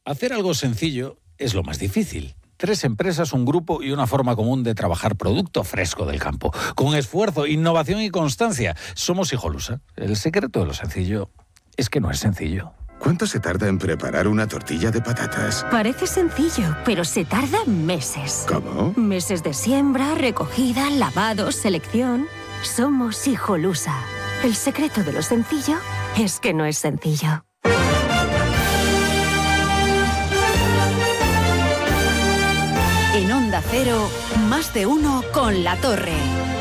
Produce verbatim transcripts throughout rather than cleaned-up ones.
Hacer algo sencillo es lo más difícil. Tres empresas, un grupo y una forma común de trabajar producto fresco del campo. Con esfuerzo, innovación y constancia. Somos Hijolusa. El secreto de lo sencillo es que no es sencillo. ¿Cuánto se tarda en preparar una tortilla de patatas? Parece sencillo, pero se tarda meses. ¿Cómo? Meses de siembra, recogida, lavado, selección. Somos Hijolusa. El secreto de lo sencillo es que no es sencillo. En Onda Cero, más de uno con La Torre.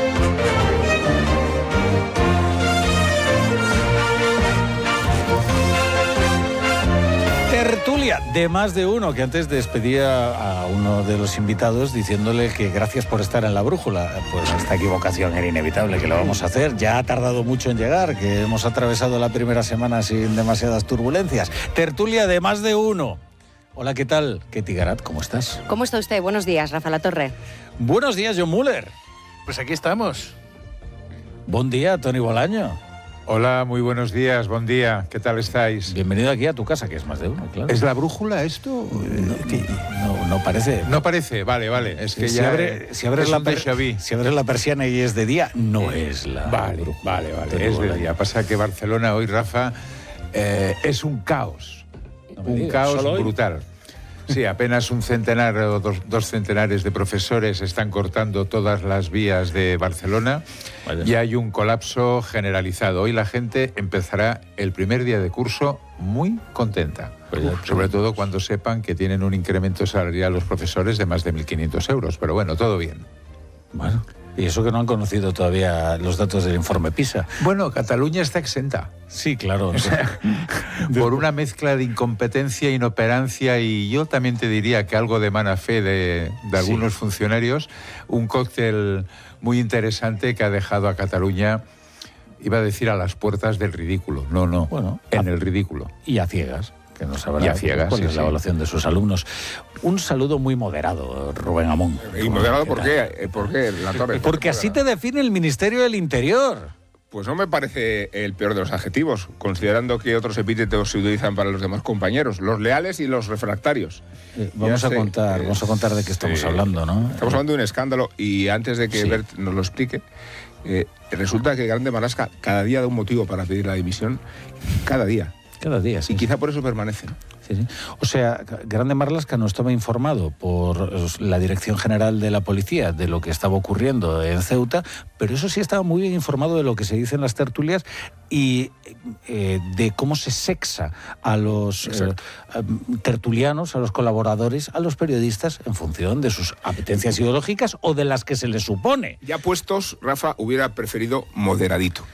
Tertulia de más de uno, que antes despedía a uno de los invitados diciéndole que gracias por estar en la brújula. Pues esta equivocación era inevitable, que lo vamos a hacer. Ya ha tardado mucho en llegar, que hemos atravesado la primera semana sin demasiadas turbulencias. Tertulia de más de uno. Hola, ¿qué tal? Ketty Garat, ¿cómo estás? ¿Cómo está usted? Buenos días, Rafa La Torre. Buenos días, John Muller. Pues aquí estamos. Buen día, Toni Bolaño. Hola, muy buenos días, buen día. ¿Qué tal estáis? Bienvenido aquí a tu casa, que es más de uno, claro. ¿Es la brújula esto? No, no, no parece. No parece, vale, vale. Es que si, ya abre, si, abres es la un per, déjà vu. si abres la persiana y es de día, no eh, es la Vale, brújula. vale, vale, es de día. Pasa que Barcelona hoy, Rafa, eh, es un caos. No me un digas, caos ¿solo hoy? brutal. Sí, apenas un centenar o dos, dos centenares de profesores están cortando todas las vías de Barcelona. Vaya. Y hay un colapso generalizado. Hoy la gente empezará el primer día de curso muy contenta. Pues ya, sobre todo cuando sepan que tienen un incremento salarial los profesores de más de mil quinientos euros. Pero bueno, todo bien. Bueno, y eso que no han conocido todavía los datos del informe PISA. Bueno, Cataluña está exenta. Sí, claro. O sea, por una mezcla de incompetencia, inoperancia y yo también te diría que algo de mala fe de, de algunos sí. funcionarios, un cóctel muy interesante que ha dejado a Cataluña, iba a decir, a las puertas del ridículo. No, no, bueno, en a, el ridículo. Y a ciegas. Que no sabrá y a ciegas, cuál sí, es la sí. evaluación de sus alumnos. Un saludo muy moderado, Rubén Amón. ¿Y moderado por qué? ¿Por qué, La Torre? Porque así te define el Ministerio del Interior. Pues no me parece el peor de los adjetivos, considerando que otros epítetos se utilizan para los demás compañeros, los leales y los refractarios. Eh, vamos, a sé, contar, eh, vamos a contar de qué estamos sí. hablando, ¿no? Estamos hablando de un escándalo y antes de que sí. Bert nos lo explique, eh, resulta que Grande Marlaska cada día da un motivo para pedir la dimisión, cada día. Cada día, sí. Y quizá por eso permanece, ¿no? Sí, sí. O sea, Grande Marlaska no estaba informado por la Dirección General de la Policía de lo que estaba ocurriendo en Ceuta, pero eso sí estaba muy bien informado de lo que se dice en las tertulias y eh, de cómo se sexa a los eh, tertulianos, a los colaboradores, a los periodistas en función de sus apetencias ideológicas o de las que se les supone. Ya puestos, Rafa hubiera preferido moderadito.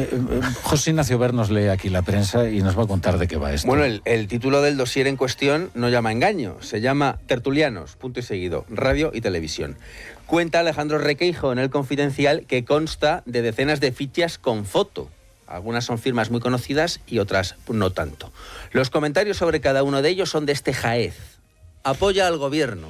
José Ignacio Ver nos lee aquí la prensa y nos va a contar de qué va esto. Bueno, el, el título del dossier en cuestión no llama engaño, se llama Tertulianos, punto y seguido, radio y televisión. Cuenta Alejandro Requeijo en El Confidencial que consta de decenas de fichas con foto. Algunas son firmas muy conocidas y otras no tanto. Los comentarios sobre cada uno de ellos son de este jaez. Apoya al gobierno,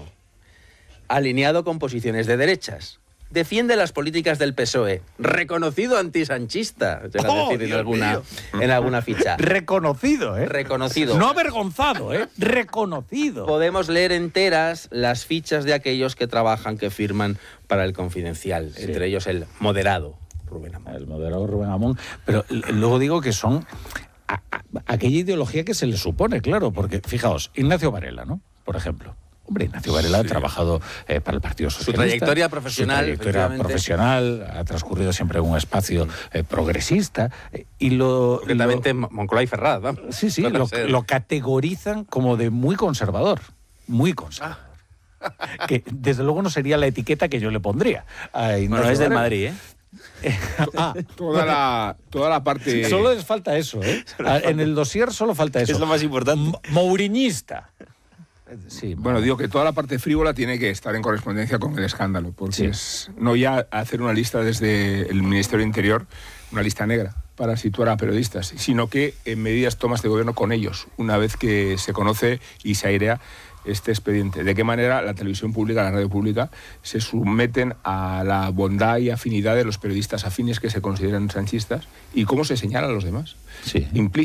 alineado con posiciones de derechas. Defiende las políticas del P S O E. Reconocido antisanchista. Llega a decir en, alguna, en alguna ficha. Reconocido, ¿eh? Reconocido. No avergonzado, ¿eh? Reconocido. Podemos leer enteras las fichas de aquellos que trabajan, que firman para El Confidencial. Sí. Entre ellos el moderado Rubén Amón. El moderado Rubén Amón. Pero luego digo que son a, a, aquella ideología que se les supone, claro. Porque, fijaos, Ignacio Varela, ¿no? Por ejemplo. Hombre, Ignacio Varela sí. ha trabajado eh, para el Partido Socialista. Su trayectoria profesional. Su trayectoria profesional, ha transcurrido siempre en un espacio eh, progresista. Eh, y lo, Concretamente lo, Moncloa y Ferraz, ¿no? Sí, sí, lo, lo categorizan como de muy conservador. Muy conservador. Ah. Que desde luego no sería la etiqueta que yo le pondría. A bueno, es del Madrid, ¿eh? ah, toda la toda la parte. Solo les falta eso, ¿eh? En el dossier solo falta eso. Es lo más importante. Mouriñista. Sí, bueno, digo que toda la parte frívola tiene que estar en correspondencia con el escándalo, porque sí. es no ya hacer una lista desde el Ministerio del Interior, una lista negra para situar a periodistas, sino que en medidas tomas de gobierno con ellos, una vez que se conoce y se airea este expediente. De qué manera la televisión pública, la radio pública, se someten a la bondad y afinidad de los periodistas afines que se consideran sanchistas y cómo se señalan a los demás. Sí. Implica